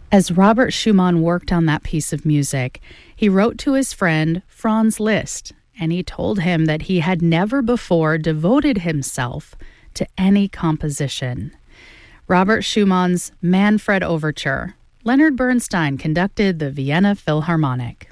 As Robert Schumann worked on that piece of music, he wrote to his friend Franz Liszt, and he told him that he had never before devoted himself to any composition. Robert Schumann's Manfred Overture. Leonard Bernstein conducted the Vienna Philharmonic.